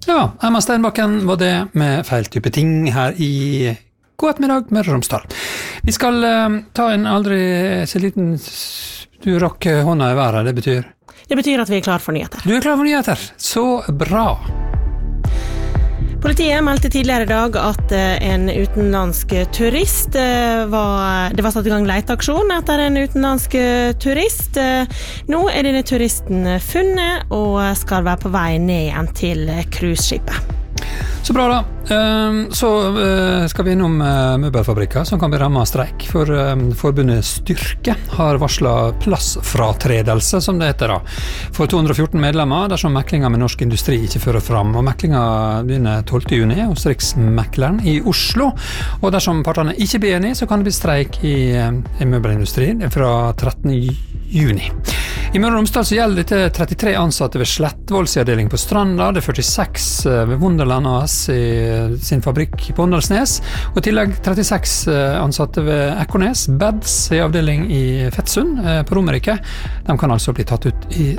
Ja, Emma Steinbakken var det med feil type ting her i God ettermiddag med Romsdal. Vi skal ta en aldri så liten du rakk hånda i været, det betyr? Det betyr at vi klar for nyheter. Du klar for nyheter, så bra! Politiet meldte tidligere i dag at en utenlandsk turist det var satt i gang leteaksjon etter en utenlandsk turist. Nå denne turisten funnet og skal være på vei ned igjen til cruiseskipet. Så bra da. Så skal vi innom møbelfabrikker som kan bli rammet av streik, for forbundet Styrke har varslet plassfratredelse, som det heter da, for 214 medlemmer dersom meklinga med norsk industri ikke fører fram. Og meklinga begynner 12. juni hos Riksmekleren i Oslo, og dersom partene ikke blir enige, så kan det bli streik i møbelindustrien fra 13. juni. I Møre og Romsdal så gjelder dette 33 ansatte ved Slettvoldsavdeling på Stranda, det 46 ved Wunderland AS i sin fabrikk på Åndalsnes, og i tillegg 36 ansatte ved Ekornes, Beds i avdeling i Fettsund på Romerike. De kan altså bli tatt ut i